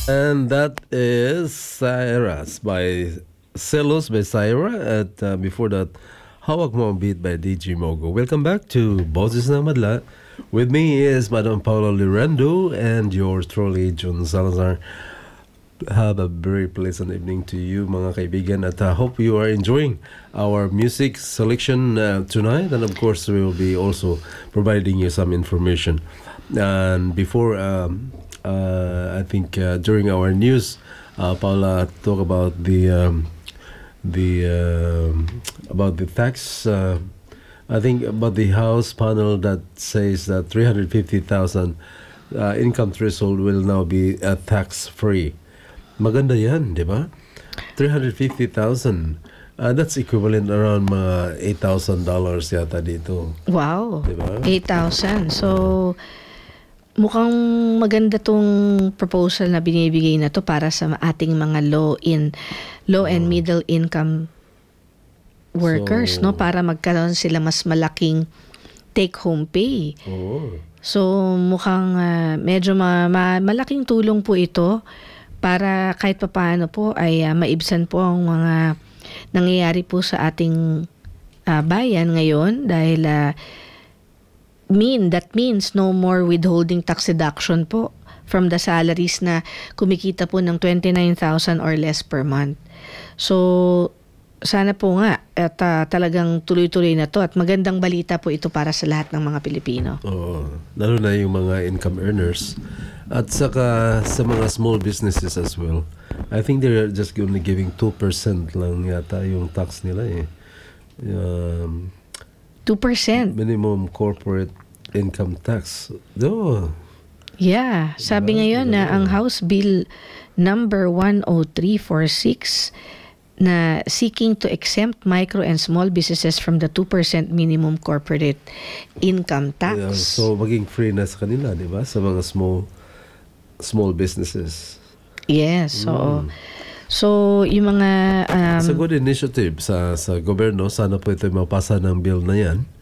And that is Cyrus by Celos by Syra. At before that, Hawak Mo Ang Beat by DJ Mogo. Welcome back to Boses na Madla. With me is Madam Paula Lirando and yours truly, John Salazar. Have a very pleasant evening to you, mga kaibigan. At I hope you are enjoying our music selection tonight. And of course, we will be also providing you some information. And before, I think during our news, Paula talk about about the tax. I think about the House panel that says that 350,000 income threshold will now be tax free. Maganda yan, di ba? 350,000. That's equivalent around mga $8,000 yata dito. Wow. Diba? 8,000. So, mukhang maganda tong proposal na binibigay na to para sa ating mga low and middle income workers, So, no? Para magkaroon sila mas malaking take-home pay. Oh. So, mukhang medyo malaking tulong po ito para kahit papaano po ay maibsan po ang mga nangyayari po sa ating bayan ngayon dahil that means no more withholding tax deduction po from the salaries na kumikita po ng 29,000 or less per month. So, sana po nga at talagang tuloy-tuloy na to at magandang balita po ito para sa lahat ng mga Pilipino. Oo. Lalo na yung mga income earners at saka sa mga small businesses as well. I think they're just only giving 2% lang yata yung tax nila eh. 2%. Minimum corporate income tax. Do. Yeah, sabi ngayon na ang House Bill number 10346 na seeking to exempt micro and small businesses from the 2% minimum corporate income tax. Yeah, so maging free na sa kanila, di ba? Sa mga small businesses. Yes, so so yung mga It's a good initiative sa gobyerno. Sana po ito mapasa ng bill na yan.